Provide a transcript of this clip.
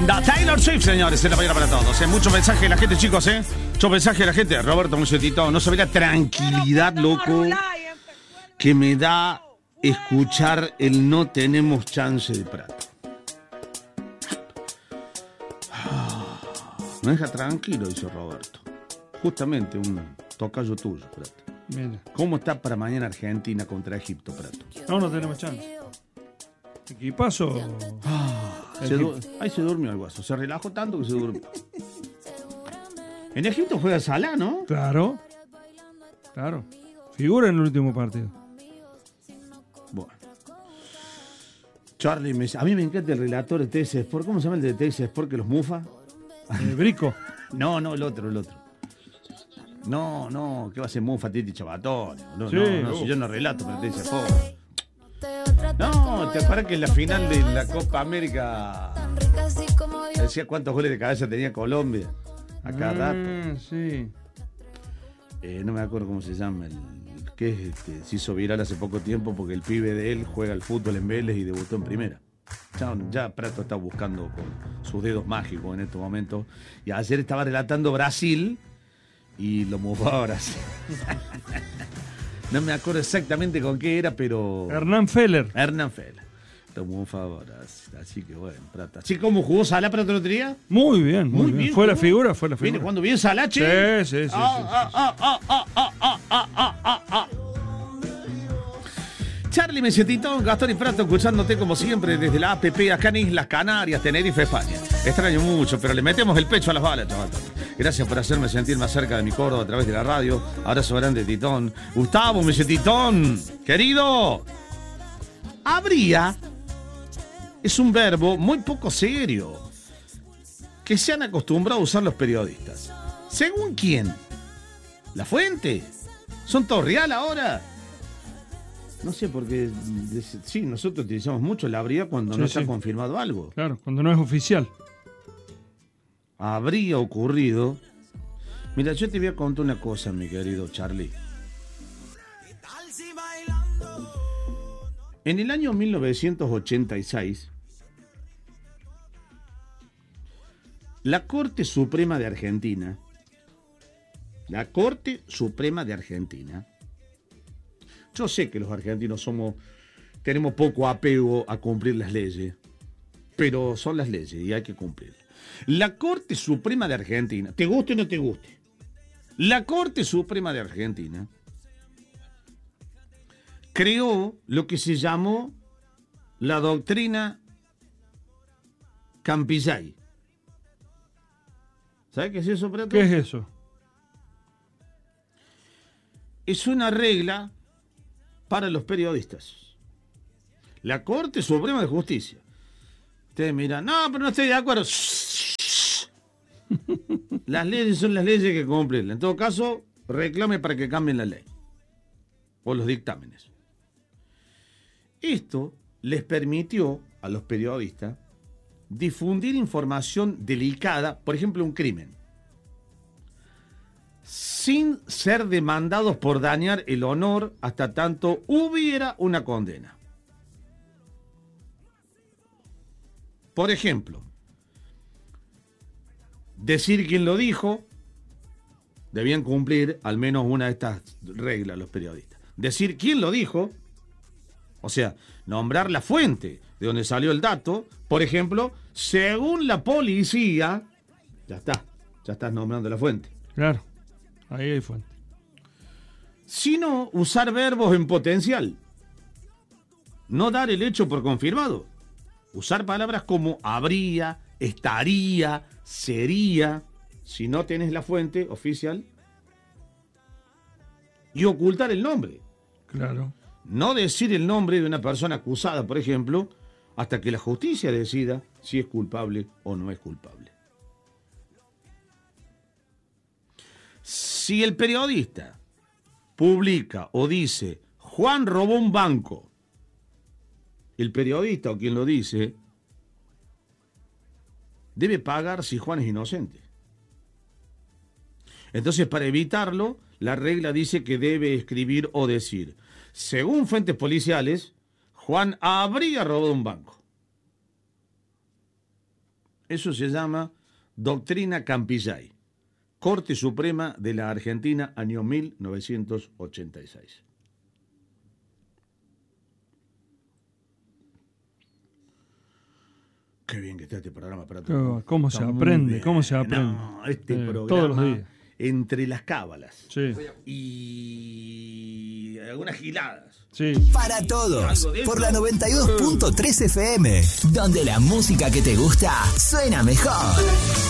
linda. Taylor Swift, señores, en la mañana para todos. Mucho mensaje de la gente, chicos, Mucho mensaje de la gente. Roberto Mucetito, no sabe la tranquilidad, loco, que me da escuchar el no tenemos chance de Prato. Me deja tranquilo, dice Roberto. Justamente un tocayo tuyo, Prato. Mira. ¿Cómo está para mañana Argentina contra Egipto, Prato? No tenemos chance. Equipazo. Ahí se durmió el guaso. Se relajó tanto que se durmió. En Egipto juega Salah, ¿no? Claro. Figura en el último partido. Bueno. Charlie, a mí me encanta el relator de TS Sport. ¿Cómo se llama el de TS Sport que los mufa? Brico. No, el otro. No, ¿qué va a ser mufa, Titi Chabatón? No, si yo no relato, pero TS Sport. No, ¿te acuerdas que en la final de la Copa América decía cuántos goles de cabeza tenía Colombia? A cada rato. Sí. No me acuerdo cómo se llama. El que se hizo viral hace poco tiempo porque el pibe de él juega al fútbol en Vélez y debutó en primera. Ya Prato está buscando con sus dedos mágicos en estos momentos. Y ayer estaba relatando Brasil y lo movió a Brasil. No me acuerdo exactamente con qué era, pero... Hernán Feller. Lo movió a Brasil. Así que bueno, Prato. ¿Así como jugó Salah para otro día? Muy bien. Fue la figura. ¿Viene jugando bien Salah, che? Sí. Charlie Mesetito, Gastón y Prato, escuchándote como siempre desde la APP acá en Islas Canarias, Tenerife, España. Extraño mucho, pero le metemos el pecho a las balas, chaval. Gracias por hacerme sentir más cerca de mi Córdoba a través de la radio. Abrazo grande, Titón. Gustavo Mesetitón, querido. Habría es un verbo muy poco serio que se han acostumbrado a usar los periodistas. ¿Según quién? ¿La fuente? ¿Son todos real ahora? No sé, porque sí, nosotros utilizamos mucho la habría cuando no está confirmado algo. Claro, cuando no es oficial. Habría ocurrido. Mira, yo te voy a contar una cosa, mi querido Charlie. En el año 1986, la Corte Suprema de Argentina, yo sé que los argentinos tenemos poco apego a cumplir las leyes, pero son las leyes y hay que cumplirlas. La Corte Suprema de Argentina, te guste o no te guste, la Corte Suprema de Argentina creó lo que se llamó la doctrina Campillay. ¿Sabes qué es eso, Prato? ¿Qué es eso? Es una regla para los periodistas. La Corte Suprema de Justicia. Ustedes miran, no, pero no estoy de acuerdo. Las leyes son las leyes que cumplen. En todo caso, reclame para que cambien la ley. O los dictámenes. Esto les permitió a los periodistas difundir información delicada, por ejemplo, un crimen, sin ser demandados por dañar el honor hasta tanto hubiera una condena. Por ejemplo, decir quién lo dijo, debían cumplir al menos una de estas reglas los periodistas. Decir quién lo dijo, o sea, nombrar la fuente de donde salió el dato, por ejemplo, según la policía, ya estás nombrando la fuente. Claro, ahí hay fuente. Sino usar verbos en potencial. No dar el hecho por confirmado. Usar palabras como habría, estaría, sería, si no tenés la fuente oficial. Y ocultar el nombre. Claro. No decir el nombre de una persona acusada, por ejemplo, hasta que la justicia decida si es culpable o no es culpable. Si el periodista publica o dice Juan robó un banco, el periodista o quien lo dice debe pagar si Juan es inocente. Entonces, para evitarlo, la regla dice que debe escribir o decir: según fuentes policiales, Juan habría robado un banco. Eso se llama Doctrina Campillay, Corte Suprema de la Argentina, año 1986. Qué bien que está este programa para todos. ¿Cómo se aprende? ¿Cómo se aprende? No, este programa todos los días. Entre las cábalas Sí. y algunas giladas. Sí. Para todos, por la 92.3 FM, donde la música que te gusta suena mejor.